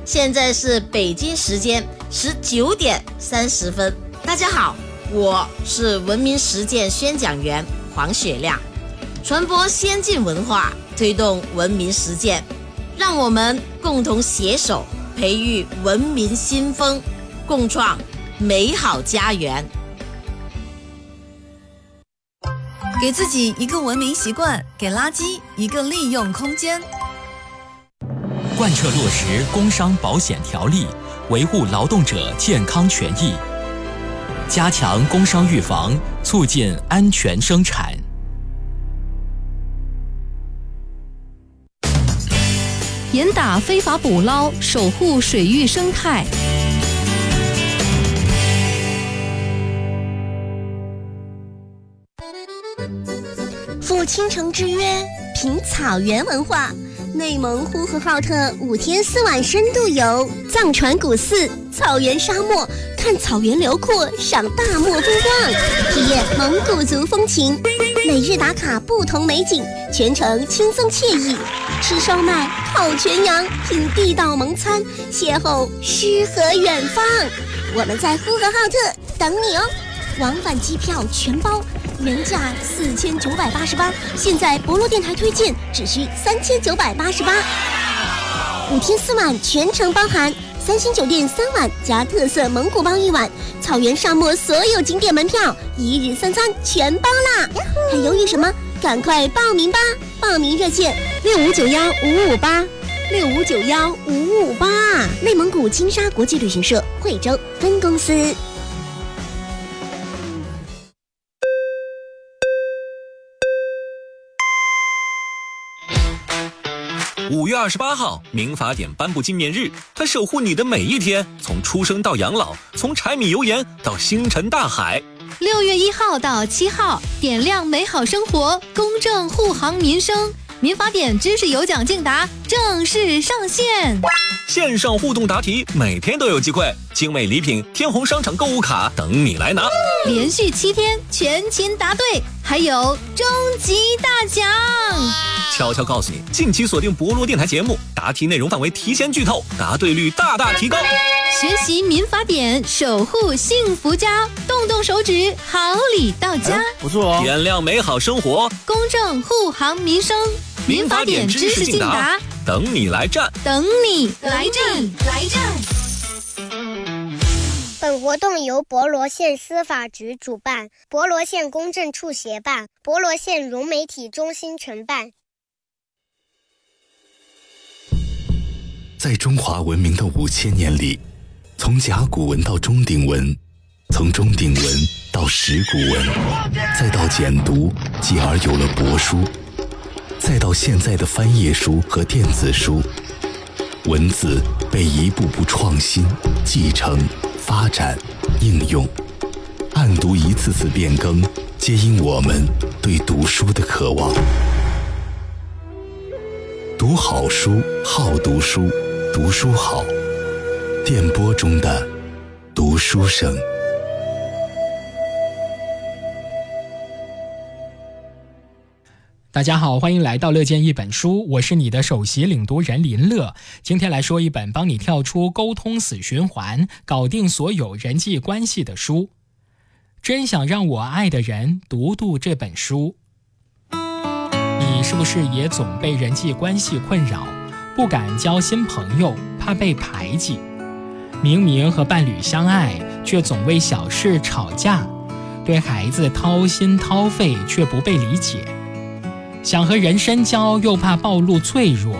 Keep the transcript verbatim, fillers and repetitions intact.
现在是北京时间十九点三十分。大家好，我是文明实践宣讲员黄雪亮，传播先进文化，推动文明实践，让我们共同携手培育文明新风，共创美好家园。 给自己一个文明习惯，给垃圾一个利用空间。 贯彻落实工商保险条例，维护劳动者健康权益，加强工商预防，促进安全生产。 严打非法捕捞，守护水域生态。 赴倾城之约，品草原文化。内蒙呼和浩特五天四晚深度游，藏传古寺、草原沙漠，看草原辽阔，赏大漠风光，体验蒙古族风情。每日打卡不同美景，全程轻松惬意。吃烧麦，烤全羊，品地道蒙餐，邂逅诗和远方。我们在呼和浩特等你哦，往返机票全包。原价四千九百八十八，现在博洛电台推荐只需三千九百八十八。五天四晚全程包含三星酒店三晚加特色蒙古包一晚，草原沙漠所有景点门票一日三餐全包啦！还犹豫什么？赶快报名吧！报名热线六五九幺五五八六五九幺五五八，内蒙古金沙国际旅行社惠州分公司。 五月二十八号，民法典颁布纪念日，它守护你的每一天，从出生到养老，从柴米油盐到星辰大海。 六月一号到七号，点亮美好生活，公正护航民生。民法典知识有奖竞答正式上线， 线上互动答题，每天都有机会，精美礼品、天虹商场购物卡等你来拿。 连续七天全勤答对，还有终极大奖。 悄悄告诉你，近期锁定博洛电台节目，答题内容范围提前剧透，答对率大大提高。 学习民法典，守护幸福家，动动手指，好礼到家。 哎、不错哦， 点亮美好生活， 公正护航民生。 民法典知识竞答，等你来战， 等你来战，来战。 本活动由博罗县司法局主办，博罗县公证处协办，博罗县融媒体中心承办。 在中华文明的五千年里，从甲骨文到钟鼎文，从钟鼎文到石鼓文，再到简读，继而有了帛书，再到现在的翻页书和电子书，文字被一步步创新、继承、发展、应用，暗读一次次变更，皆因我们对读书的渴望。读好书，好读书，读书好。电波中的读书声。 大家好，欢迎来到乐见一本书，我是你的首席领读人林乐。今天来说一本帮你跳出沟通死循环，搞定所有人际关系的书。真想让我爱的人读读这本书。你是不是也总被人际关系困扰，不敢交新朋友，怕被排挤？明明和伴侣相爱，却总为小事吵架，对孩子掏心掏肺，却不被理解。想和人深交，又怕暴露脆弱，